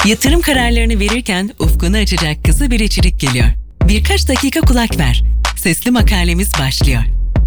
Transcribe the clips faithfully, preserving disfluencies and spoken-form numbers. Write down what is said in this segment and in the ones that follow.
Yatırım kararlarını verirken ufkunu açacak kısa bir içerik geliyor. Birkaç dakika kulak ver. Sesli makalemiz başlıyor.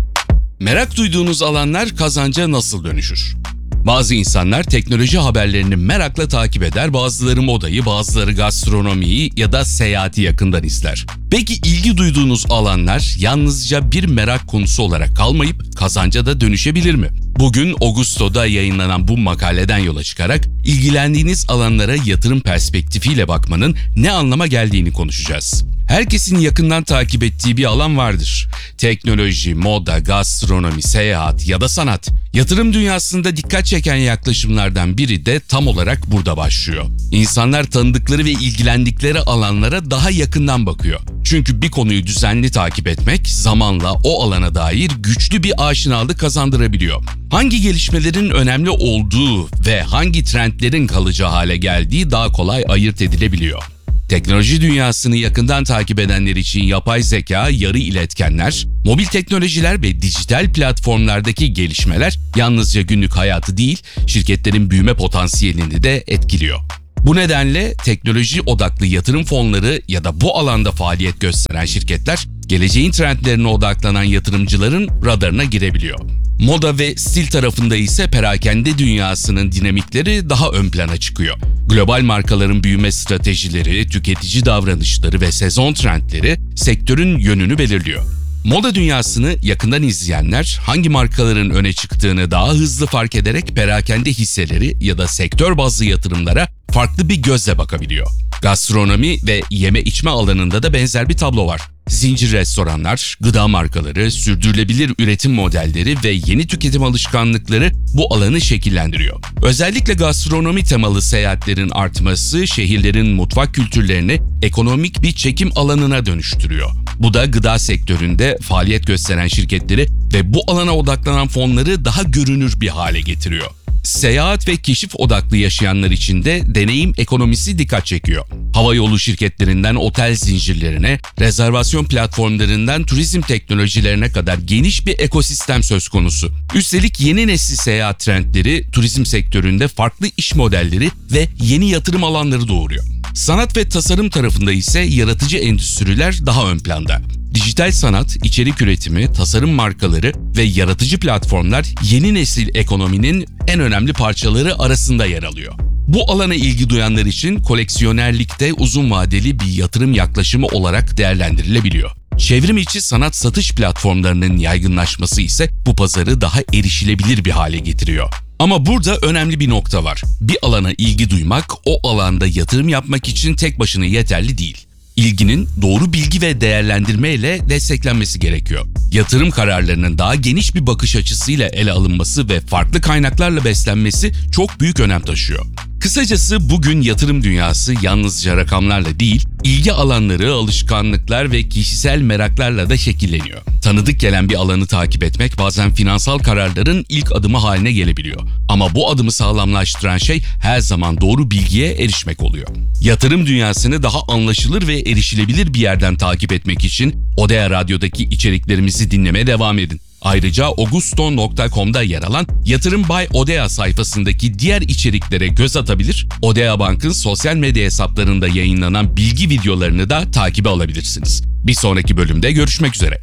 Merak duyduğunuz alanlar kazanca nasıl dönüşür? Bazı insanlar teknoloji haberlerini merakla takip eder, bazıları modayı, bazıları gastronomiyi ya da seyahati yakından izler. Peki ilgi duyduğunuz alanlar yalnızca bir merak konusu olarak kalmayıp kazanca da dönüşebilir mi? Bugün Augusto'da yayınlanan bu makaleden yola çıkarak ilgilendiğiniz alanlara yatırım perspektifiyle bakmanın ne anlama geldiğini konuşacağız. Herkesin yakından takip ettiği bir alan vardır. Teknoloji, moda, gastronomi, seyahat ya da sanat. Yatırım dünyasında dikkat çeken yaklaşımlardan biri de tam olarak burada başlıyor. İnsanlar tanıdıkları ve ilgilendikleri alanlara daha yakından bakıyor. Çünkü bir konuyu düzenli takip etmek zamanla o alana dair güçlü bir aşinalık kazandırabiliyor. Hangi gelişmelerin önemli olduğu ve hangi trendlerin kalıcı hale geldiği daha kolay ayırt edilebiliyor. Teknoloji dünyasını yakından takip edenler için yapay zeka, yarı iletkenler, mobil teknolojiler ve dijital platformlardaki gelişmeler yalnızca günlük hayatı değil, şirketlerin büyüme potansiyelini de etkiliyor. Bu nedenle teknoloji odaklı yatırım fonları ya da bu alanda faaliyet gösteren şirketler, geleceğin trendlerine odaklanan yatırımcıların radarına girebiliyor. Moda ve stil tarafında ise perakende dünyasının dinamikleri daha ön plana çıkıyor. Global markaların büyüme stratejileri, tüketici davranışları ve sezon trendleri sektörün yönünü belirliyor. Moda dünyasını yakından izleyenler hangi markaların öne çıktığını daha hızlı fark ederek perakende hisseleri ya da sektör bazlı yatırımlara farklı bir gözle bakabiliyor. Gastronomi ve yeme içme alanında da benzer bir tablo var. Zincir restoranlar, gıda markaları, sürdürülebilir üretim modelleri ve yeni tüketim alışkanlıkları bu alanı şekillendiriyor. Özellikle gastronomi temalı seyahatlerin artması şehirlerin mutfak kültürlerini ekonomik bir çekim alanına dönüştürüyor. Bu da gıda sektöründe faaliyet gösteren şirketleri ve bu alana odaklanan fonları daha görünür bir hale getiriyor. Seyahat ve keşif odaklı yaşayanlar için de deneyim ekonomisi dikkat çekiyor. Havayolu şirketlerinden otel zincirlerine, rezervasyon platformlarından turizm teknolojilerine kadar geniş bir ekosistem söz konusu. Üstelik yeni nesil seyahat trendleri turizm sektöründe farklı iş modelleri ve yeni yatırım alanları doğuruyor. Sanat ve tasarım tarafında ise yaratıcı endüstriler daha ön planda. Dijital sanat, içerik üretimi, tasarım markaları ve yaratıcı platformlar yeni nesil ekonominin en önemli parçaları arasında yer alıyor. Bu alana ilgi duyanlar için koleksiyonerlik de uzun vadeli bir yatırım yaklaşımı olarak değerlendirilebiliyor. Çevrim içi sanat satış platformlarının yaygınlaşması ise bu pazarı daha erişilebilir bir hale getiriyor. Ama burada önemli bir nokta var. Bir alana ilgi duymak, o alanda yatırım yapmak için tek başına yeterli değil. İlginin doğru bilgi ve değerlendirme ile desteklenmesi gerekiyor. Yatırım kararlarının daha geniş bir bakış açısıyla ele alınması ve farklı kaynaklarla beslenmesi çok büyük önem taşıyor. Kısacası bugün yatırım dünyası yalnızca rakamlarla değil, ilgi alanları, alışkanlıklar ve kişisel meraklarla da şekilleniyor. Tanıdık gelen bir alanı takip etmek bazen finansal kararların ilk adımı haline gelebiliyor. Ama bu adımı sağlamlaştıran şey her zaman doğru bilgiye erişmek oluyor. Yatırım dünyasını daha anlaşılır ve erişilebilir bir yerden takip etmek için Odea Radyo'daki içeriklerimizi dinlemeye devam edin. Ayrıca augusto nokta com'da yer alan Yatırım by Odea sayfasındaki diğer içeriklere göz atabilir, Odea Bank'ın sosyal medya hesaplarında yayınlanan bilgi videolarını da takibe alabilirsiniz. Bir sonraki bölümde görüşmek üzere.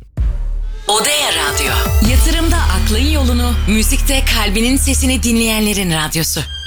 Odea Radyo. Yatırımda aklın yolunu, müzikte kalbinin sesini dinleyenlerin radyosu.